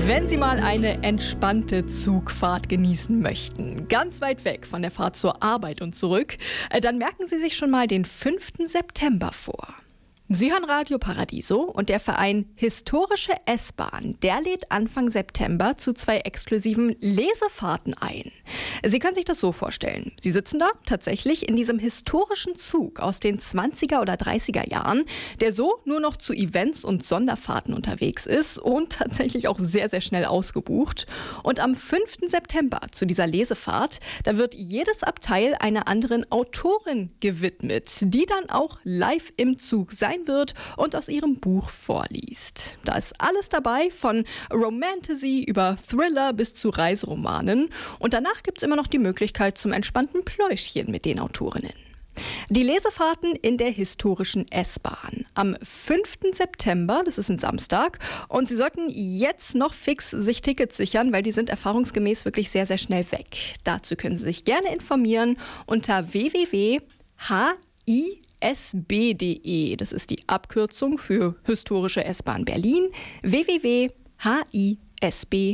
Wenn Sie mal eine entspannte Zugfahrt genießen möchten, ganz weit weg von der Fahrt zur Arbeit und zurück, dann merken Sie sich schon mal den 5. September vor. Sie hören Radio Paradiso und der Verein Historische S-Bahn, der lädt Anfang September zu 2 exklusiven Lesefahrten ein. Sie können sich das so vorstellen. Sie sitzen da tatsächlich in diesem historischen Zug aus den 20er oder 30er Jahren, der so nur noch zu Events und Sonderfahrten unterwegs ist und tatsächlich auch sehr, sehr schnell ausgebucht. Und am 5. September zu dieser Lesefahrt, da wird jedes Abteil einer anderen Autorin gewidmet, die dann auch live im Zug sein wird und aus ihrem Buch vorliest. Da ist alles dabei, von Romantasy über Thriller bis zu Reiseromanen. Und danach gibt es immer noch die Möglichkeit zum entspannten Pläuschchen mit den Autorinnen. Die Lesefahrten in der historischen S-Bahn am 5. September, das ist ein Samstag, und Sie sollten jetzt noch fix sich Tickets sichern, weil die sind erfahrungsgemäß wirklich sehr, sehr schnell weg. Dazu können Sie sich gerne informieren unter www.hisb.de. Das ist die Abkürzung für Historische S-Bahn Berlin, www.hisb.de.